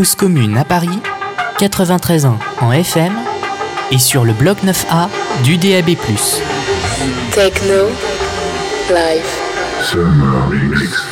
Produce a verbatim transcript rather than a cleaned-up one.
Cause Commune à Paris, quatre-vingt-treize ans en F M et sur le bloc neuf A du D A B plus. Techno Live. Summer Mix.